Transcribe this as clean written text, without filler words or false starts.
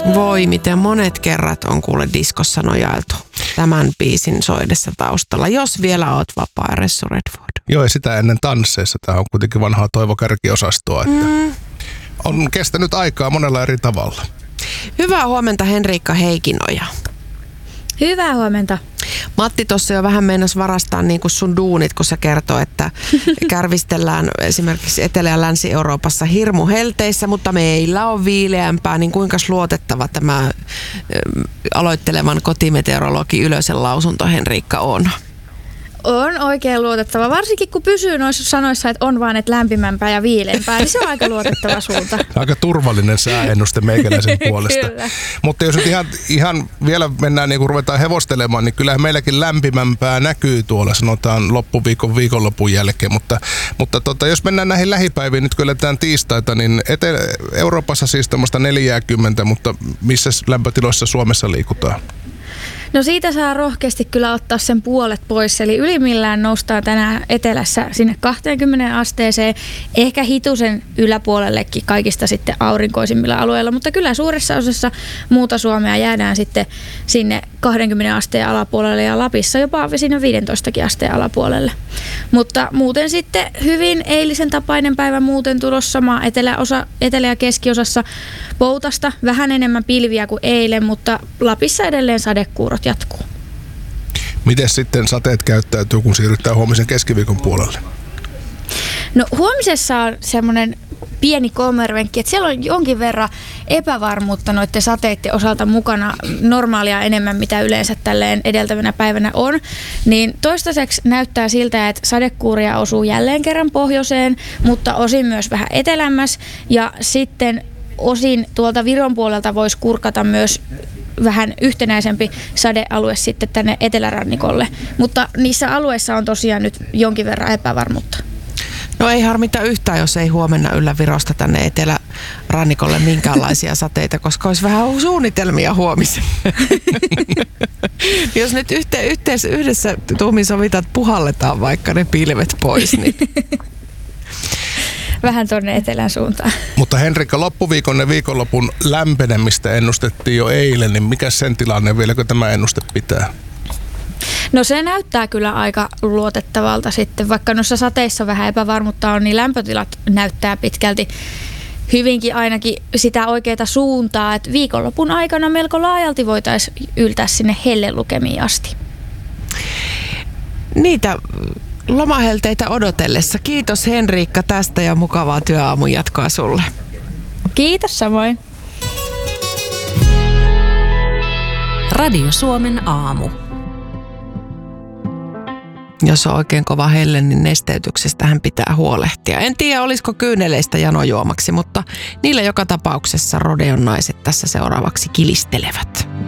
Voi, miten monet kerrat on kuule diskossa nojailtu tämän biisin soidessa taustalla, jos vielä oot vapaa, Ressu Redford. Joo, ja sitä ennen tansseissa. Tämä on kuitenkin vanhaa Toivo Kärki-osastoa, että on kestänyt aikaa monella eri tavalla. Hyvää huomenta, Henriikka Heikinoja. Hyvää huomenta. Matti tuossa jo vähän meinasi varastaa niin kuin sun duunit, kun se kertoo, että kärvistellään esimerkiksi Etelä- ja Länsi-Euroopassa hirmuhelteissä, mutta meillä on viileämpää, niin kuinka luotettava tämä aloittelevan kotimeteorologi Ylösen lausunto, Henriikka, on? On oikein luotettava, varsinkin kun pysyy noissa sanoissa, että on vaan, että lämpimämpää ja viileämpää, niin se on aika luotettava suunta. Aika turvallinen sääennuste meikäläisen puolesta. Kyllä. Mutta jos nyt ihan vielä mennään niin kuin ruvetaan hevostelemaan, niin kyllähän meilläkin lämpimämpää näkyy tuolla, sanotaan viikonlopun jälkeen. Mutta jos mennään näihin lähipäiviin, nyt kun eletään tiistaita, niin Euroopassa siis tämmöistä 40, mutta missä lämpötiloissa Suomessa liikutaan? No siitä saa rohkeasti kyllä ottaa sen puolet pois, eli ylimmillään noustaan tänään etelässä sinne 20 asteeseen, ehkä hitusen yläpuolellekin kaikista sitten aurinkoisimmilla alueilla, mutta kyllä suuressa osassa muuta Suomea jäädään sitten sinne 20 asteen alapuolelle ja Lapissa jopa sinne 15 asteen alapuolelle. Mutta muuten sitten hyvin eilisen tapainen päivä muuten tulossa sama etelä- ja keskiosassa Poutasta, vähän enemmän pilviä kuin eilen, mutta Lapissa edelleen sadekuurot jatkuu. Miten sitten sateet käyttäytyy, kun siirrytään huomisen keskiviikon puolelle? No huomisessa on semmoinen pieni kommervenkki, että siellä on jonkin verran epävarmuutta noiden sateiden osalta mukana, normaalia enemmän mitä yleensä tälleen edeltävänä päivänä on, niin toistaiseksi näyttää siltä, että sadekuuria osuu jälleen kerran pohjoiseen, mutta osin myös vähän etelämmäs ja sitten osin tuolta Viron puolelta voisi kurkata myös vähän yhtenäisempi sadealue sitten tänne etelärannikolle, mutta niissä alueissa on tosiaan nyt jonkin verran epävarmuutta. No ei harmita yhtään, jos ei huomenna yllä Virosta tänne etelärannikolle minkäänlaisia sateita, koska olisi vähän suunnitelmia huomiselle. Jos nyt yhdessä tuumin sovitaan, että puhalletaan vaikka ne pilvet pois, niin vähän tuonne etelän suuntaan. Mutta Henrikka, loppuviikon ja viikonlopun lämpenemistä ennustettiin jo eilen, niin mikä sen tilanne, vieläkö tämä ennuste pitää? No se näyttää kyllä aika luotettavalta sitten, vaikka noissa sateissa vähän epävarmuutta on, niin lämpötilat näyttää pitkälti hyvinkin ainakin sitä oikeaa suuntaa, että viikonlopun aikana melko laajalti voitaisiin yltää sinne hellelukemiin asti. Niitä lomahelteitä odotellessa. Kiitos Henriikka tästä ja mukavaa työaamun jatkoa sulle. Kiitos samoin. Radio Suomen aamu. Jos on oikein kova helle, niin nesteytyksestähän pitää huolehtia. En tiedä, olisiko kyyneleistä janojuomaksi, mutta niillä joka tapauksessa rodeon naiset tässä seuraavaksi kilistelevät.